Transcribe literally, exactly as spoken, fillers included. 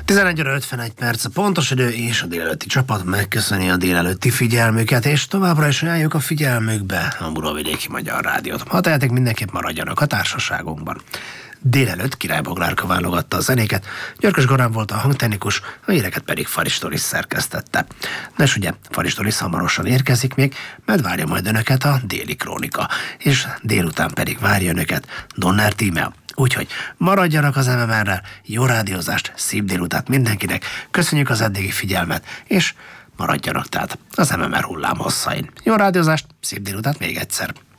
tizenegy óra ötvenegy perc a pontos idő, és a délelőtti csapat megköszöni a délelőtti figyelmüket, és továbbra is ajánljuk a figyelmükbe a Budavidéki Magyar Rádiót. Ha tehetik, mindenképp maradjanak a társaságunkban. Délelőtt Király Boglárka válogatta a zenéket, Györkös Gorán volt a hangtechnikus, a híreket pedig Faris Toris szerkesztette. De és ugye, Faris Toris hamarosan érkezik még, mert várja majd önöket a Déli Krónika, és délután pedig várja önöket Donner Tímea. Úgyhogy maradjanak az em em er-rel, jó rádiózást, szép délutát mindenkinek, köszönjük az eddigi figyelmet, és maradjanak tehát az em em er hullám hosszain. Jó rádiózást, szép délutát még egyszer!